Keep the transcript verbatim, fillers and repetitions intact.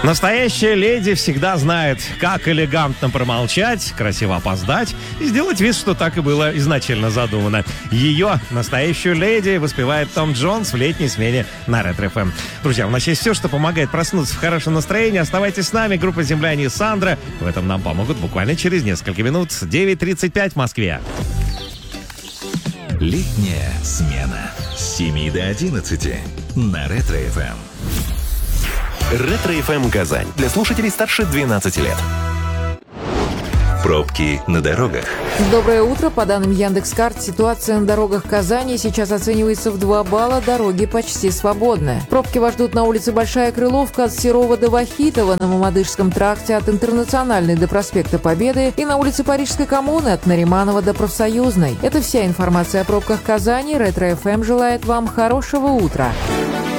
Настоящая леди всегда знает, как элегантно промолчать, красиво опоздать и сделать вид, что так и было изначально задумано. Ее, настоящую леди, воспевает Том Джонс в летней смене на Ретро эф эм. Друзья, у нас есть все, что помогает проснуться в хорошем настроении. Оставайтесь с нами. Группа «Земляне» и Сандра в этом нам помогут буквально через несколько минут. девять тридцать пять в Москве. Летняя смена с семи до одиннадцати на Ретро эф эм. Ретро эф эм Казань. Для слушателей старше двенадцати лет. Пробки на дорогах. Доброе утро. По данным Яндекс.Карт, ситуация на дорогах Казани сейчас оценивается в два балла, дороги почти свободны. Пробки вас ждут на улице Большая Крыловка от Серова до Вахитова, на Мамадышском тракте от Интернациональной до проспекта Победы и на улице Парижской коммуны от Нариманова до Профсоюзной. Это вся информация о пробках Казани. Ретро эф эм желает вам хорошего утра.